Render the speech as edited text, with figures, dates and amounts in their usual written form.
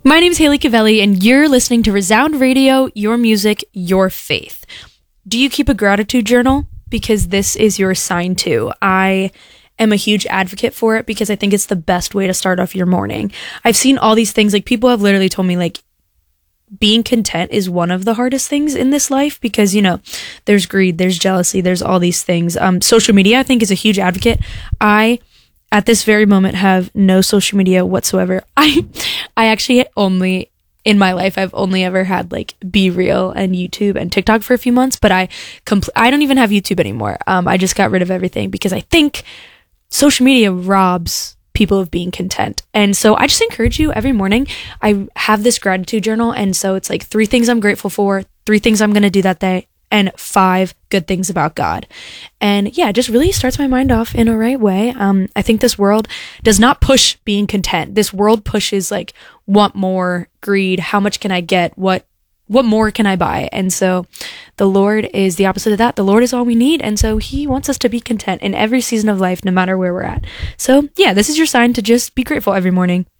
My name is Haley Cavelli, and you're listening to Resound Radio, your music, your faith. Do you keep a gratitude journal? Because this is your sign too. I am a huge advocate for it because I think it's the best way to start off your morning. I've seen all these things, like people have literally told me like being content is one of the hardest things in this life because, you know, there's greed, there's jealousy, there's all these things. Social media, I think, is a huge advocate. At this very moment, have no social media whatsoever. I actually only, in my life, I've only ever had like Be Real and YouTube and TikTok for a few months, but I don't even have YouTube anymore. I just got rid of everything because I think social media robs people of being content. And so I just encourage you every morning. I have this gratitude journal. And so it's like 3 things I'm grateful for, 3 things I'm going to do that day, and 5 good things about God. And yeah, it just really starts my mind off in a right way. I think this world does not push being content. This world pushes like, want more, greed, how much can I get, what more can I buy? And so the Lord is the opposite of that. The Lord is all we need. And so he wants us to be content in every season of life, no matter where we're at. So yeah, this is your sign to just be grateful every morning.